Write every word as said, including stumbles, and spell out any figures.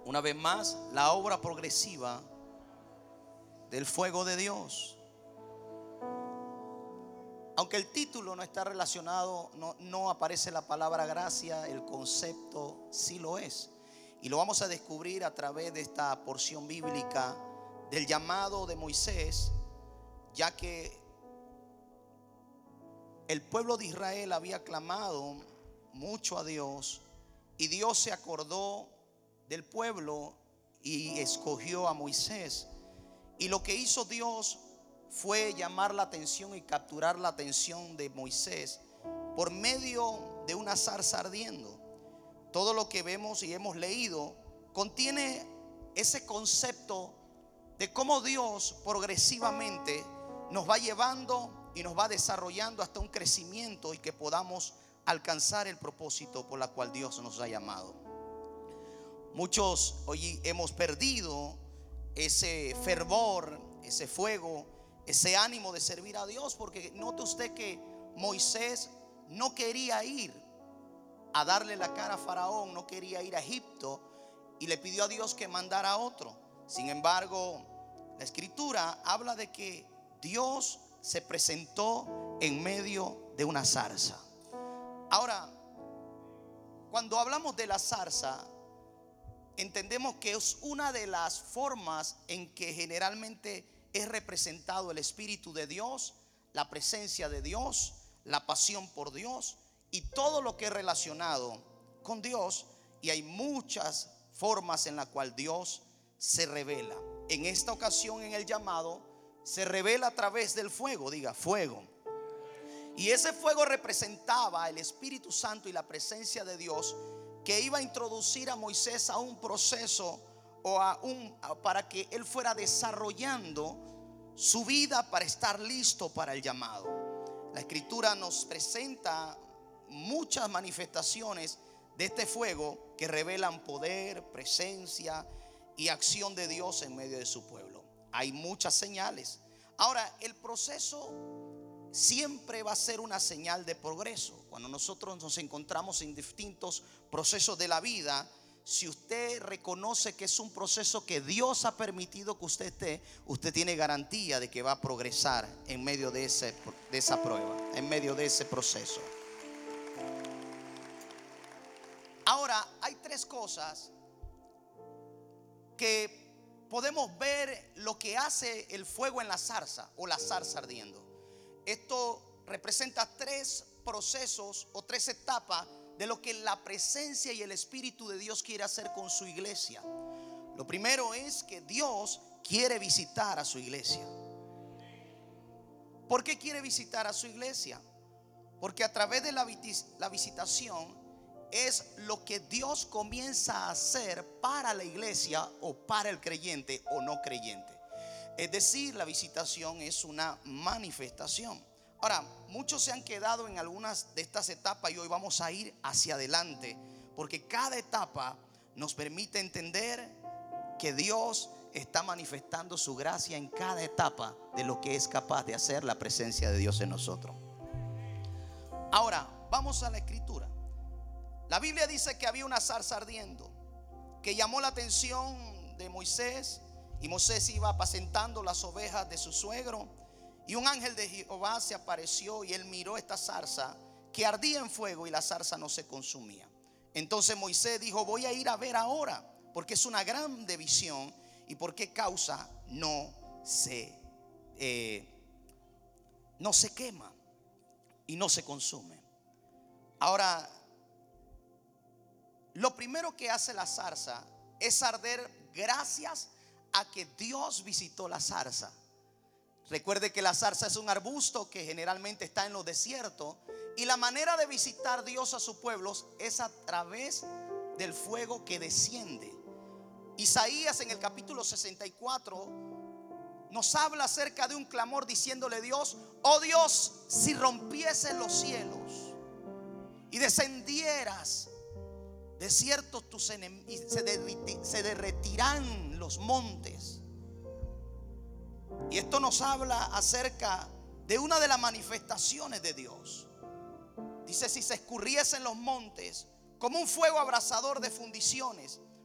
Una vez más, la obra progresiva del fuego de Dios. Aunque el título no está relacionado, no, no aparece la palabra gracia, el concepto sí lo es. Y lo vamos a descubrir a través de esta porción bíblica del llamado de Moisés, ya que el pueblo de Israel había clamado mucho a Dios y Dios se acordó del pueblo y escogió a Moisés. Y lo que hizo Dios fue llamar la atención y capturar la atención de Moisés por medio de una zarza ardiendo. Todo lo que vemos y hemos leído contiene ese concepto de cómo Dios progresivamente nos va llevando y nos va desarrollando hasta un crecimiento y que podamos alcanzar el propósito por la cual Dios nos ha llamado. Muchos hoy hemos perdido ese fervor, ese fuego, ese ánimo de servir a Dios, porque note usted que Moisés no quería ir a darle la cara a Faraón, no quería ir a Egipto y le pidió a Dios que mandara a otro. Sin embargo, la escritura habla de que Dios se presentó en medio de una zarza. Ahora, cuando hablamos de la zarza, entendemos que es una de las formas en que generalmente es representado el Espíritu de Dios, la presencia de Dios, la pasión por Dios y todo lo que es relacionado con Dios. Y hay muchas formas en las cuales Dios se revela. En esta ocasión, en el llamado, se revela a través del fuego. Diga, fuego. Y ese fuego representaba el Espíritu Santo y la presencia de Dios, que iba a introducir a Moisés a un proceso o a un, para que él fuera desarrollando su vida para estar listo para el llamado. La escritura nos presenta muchas manifestaciones de este fuego que revelan poder, presencia y acción de Dios en medio de su pueblo. Hay muchas señales. Ahora, el proceso siempre va a ser una señal de progreso. Cuando nosotros nos encontramos en distintos procesos de la vida, si usted reconoce que es un proceso que Dios ha permitido que usted esté, usted tiene garantía de que va a progresar en medio de, ese, de esa prueba, en medio de ese proceso. Ahora, hay tres cosas que podemos ver lo que hace el fuego en la zarza o la zarza ardiendo. Esto representa tres procesos o tres etapas de lo que la presencia y el Espíritu de Dios quiere hacer con su iglesia. Lo primero es que Dios quiere visitar a su iglesia. ¿Por qué quiere visitar a su iglesia? Porque a través de la, la visitación es lo que Dios comienza a hacer para la iglesia o para el creyente o no creyente. Es decir, la visitación es una manifestación. Ahora, muchos se han quedado en algunas de estas etapas y hoy vamos a ir hacia adelante, porque cada etapa nos permite entender que Dios está manifestando su gracia en cada etapa de lo que es capaz de hacer la presencia de Dios en nosotros. Ahora, vamos a la escritura. La Biblia dice que había una zarza ardiendo que llamó la atención de Moisés, y Moisés iba apacentando las ovejas de su suegro. Y un ángel de Jehová se apareció y él miró esta zarza que ardía en fuego y la zarza no se consumía. Entonces Moisés dijo: voy a ir a ver ahora, porque es una grande visión y por qué causa no se, eh, no se quema y no se consume. Ahora, lo primero que hace la zarza es arder gracias a que Dios visitó la zarza. Recuerde que la zarza es un arbusto que generalmente está en los desiertos, y la manera de visitar Dios a sus pueblos es a través del fuego que desciende. Isaías en el capítulo sesenta y cuatro nos habla acerca de un clamor diciéndole a Dios: oh Dios, si rompiesen los cielos y descendieras, de cierto tus enemigos se, derriti, se derretirán los montes. Y esto nos habla acerca de una de las manifestaciones de Dios. Dice: si se escurriesen los montes como un fuego abrasador de fundiciones,